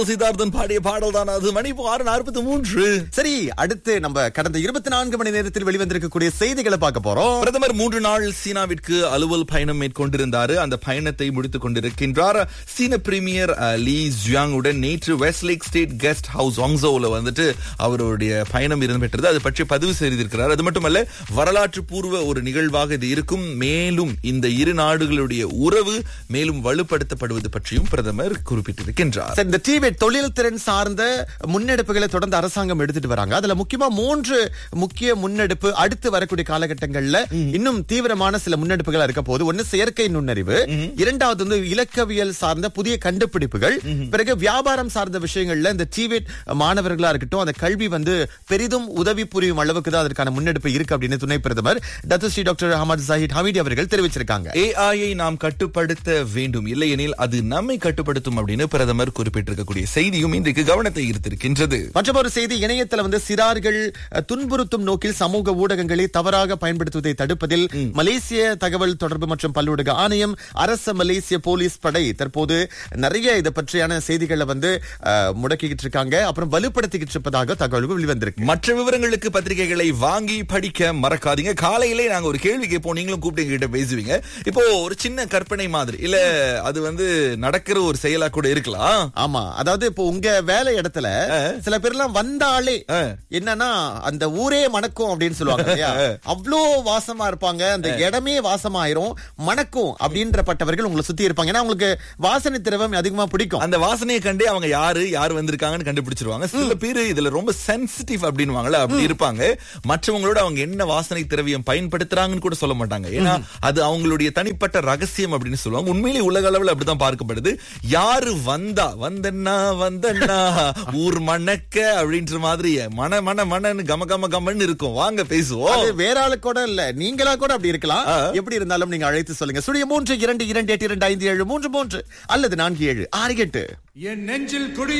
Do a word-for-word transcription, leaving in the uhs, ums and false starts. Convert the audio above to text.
சித்தார்த்தன் பாடிய பாடல் தான் அது. மணி ஆறு நாற்பத்தி மூன்று. சரி, அடுத்து நம்ம கடந்த இருபத்தி நான்கு மணி நேரத்தில் வெளிவந்திருக்கக்கூடிய செய்திகளை பார்க்க போறோம். பிரதமர் மூன்று நாள் சீனாவிற்கு அலுவல் பயணம் மேற்கொண்டிருந்தார். அந்த பயணத்தை முடித்துக் கொண்டிருக்கின்றார். சீன பிரீமியர் லீ ஜியாங் உடன் நேற்று வெஸ்ட்லேக் ஸ்டேட் கெஸ்ட் ஹவுஸ் வாங்ஸோல வந்துட்டு அவருடைய பயணம் இடம்பெற்றது. அது பற்றி பதிவு செய்திருக்கிறார். அது மட்டுமல்ல, வரலாற்று பூர்வ ஒரு நிகழ்வாக இது இருக்கும். மேலும் இந்த இரு நாடுகளுடைய உறவு மேலும் வலுப்படுத்தப்படுவது பற்றியும் பிரதமர் குறிப்பிட்டிருக்கின்றார். சரி, இந்த டிபெட் தொழில் திறன் சார்ந்த முன்னெடுப்புகளை தொடர்ந்து அரசாங்கம் எடுத்துட்டு வராங்க. அதுல முக்கியமா மூன்று முக்கிய முன்னெடுப்பு அடுத்து வரக்கூடிய காலகட்டங்கள்ல இன்னும் தீவிரமான சில முன்னெடுப்புகள் இருக்க போது. ஒன்னு செயற்கை நுண்ணறிவு, இரண்டாவது வந்து இலக்கவியல் சார்ந்த புதிய கண்டுபிடிப்புகள், பிறகு வியாபாரம் சார்ந்த விஷயங்கள்ல இந்த டிபெட் மாணவர்களா இருக்கட்டும், அந்த கல்வி வந்து பெரிதும் உதவி புரியும் அளவுக்கு தான் அதற்கான முன்னெடுப்பு இருக்கு அப்படின்னு துணை பிரதமர் Datuk Seri doctor Ahmed Zahid Hamidi அவர்கள் தெரிவிச்சிருக்காங்க. ஏஐயை நாம் கட்டுப்படுத்த வேண்டும், இல்லையெனில் அது நம்மை கட்டுப்படுத்தும் அப்படின்னு பிரதமர் குறிப்பிட்டிருக்கக்கூடிய செய்தியும் இன்றைக்கு கவனத்தை ஈர்த்திருக்கின்றது. மற்றொரு செய்தி, இணையத்தில் வந்து சிறார்கள் துன்புறுத்தும் நோக்கில் சமூக ஊடகங்களை தவறாக பயன்படுத்துவதை தடுப்பதில் மலேசிய தகவல் தொடர்பு மற்றும் பல்லூடக ஆணையம், அரச மலேசிய போலீஸ் படை தற்போது நிறைய இதை பற்றியான செய்திகளை வந்து முடக்கிட்டு இருக்காங்க, அப்புறம் வலுப்படுத்திக்கிட்டு இருப்பதாக தகவல்கள் வெளிவந்திருக்கு. மற்ற விவரங்களுக்கு பத்திரிகைகளை வாங்கி படிக்க மறக்காதீங்க. காலையிலே நாங்க ஒரு கேள்வி கேட்போம், நீங்களும் கூப்பிட்டு கிட்ட பேசுவீங்க. இப்போ ஒரு சின்ன கற்பனை மாதிரி இல்ல, அது வந்து நடக்கிற ஒரு செயலா கூட இருக்கலாம். ஆமா, அதாவது இப்போ உங்க வேலை இடத்துல சில பேர்லாம் வந்தாலே என்னன்னா அந்த ஊரே மணக்கும் அப்படின்னு சொல்லுவாங்க இல்லையா? அவ்வளோ வாசமா இருப்பாங்க, அந்த இடமே வாசமாயிரும், மணக்கும் அப்படின்றப்பட்டவர்கள் உங்களை சுத்தி இருப்பாங்க. ஏன்னா உங்களுக்கு வாசனை திரவம் அதிகமா பிடிக்கும். அந்த வாசனையை கண்டே அவங்க யாரு யாரு வந்திருக்காங்கன்னு கண்டுபிடிச்சிருவாங்க. சில பேர் இதுல ரொம்ப சென்சிட்டிவ் அப்படின்னுவாங்கல்ல, அப்படி இருப்பாங்க. மற்றவங்களோட அவங்க என்ன வாசனை திரவியம் பயன்படுத்துறாங்கன்னு கூட சொல்ல மாட்டாங்க. ஏன்னா அது அவங்களுடைய தனிப்பட்ட ரகசியம் அப்படின்னு சொல்லுவாங்க. உண்மையிலே உலக அளவில் அப்படித்தான் பார்க்கப்படுது. யாரு வந்தா வந்தன்னா வந்தன்னா ஊர் மணக்க அப்படின்ற மாதிரி மன மன மனன்னு கம கம கமன்னு இருக்கும். வாங்க பேசுவோம். வேற ஆளு கூட இல்ல, நீங்களா கூட அப்படி இருக்கலாம். எப்படி இருந்தாலும் நீங்க அழைத்து சொல்லுங்க. சுழிய மூன்று இரண்டு இரண்டு எட்டு இரண்டு ஐந்து ஏழு மூன்று மூன்று அல்லது நான்கு ஏழு ஆறு எட்டு. என் நெஞ்சில் குடி